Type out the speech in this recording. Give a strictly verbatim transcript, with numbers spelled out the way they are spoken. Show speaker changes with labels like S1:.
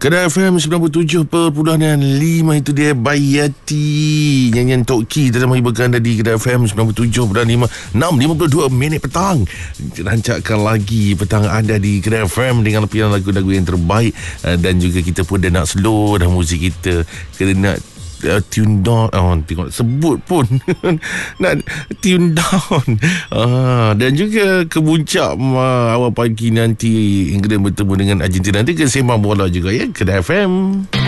S1: Kedai F M sembilan puluh tujuh perpuluhan lima itu dia Bayati, nyanyian Toki dalam hiburkan anda di Kedai F M sembilan puluh tujuh perpuluhan lima, enam lima puluh dua minit petang. Rancakkan lagi petang anda di Kedai F M dengan pilihan lagu-lagu yang terbaik, dan juga kita pun dah nak slow dah muzik kita, kita nak Uh, tune down, oh, tengok sebut pun nak tune down, uh, dan juga ke puncak uh, awal pagi nanti England bertemu dengan Argentina. Nanti ke sembang bola juga ya Kedai F M.